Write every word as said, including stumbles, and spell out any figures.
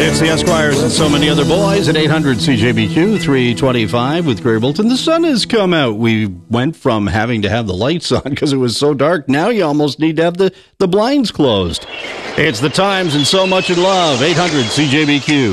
It's the Esquires and so many other boys at eight hundred C J B Q three twenty-five with Gray Bolton. The sun has come out. We went from having to have the lights on because it was so dark. Now you almost need to have the, the blinds closed. It's the Times and so much in love. eight hundred C J B Q.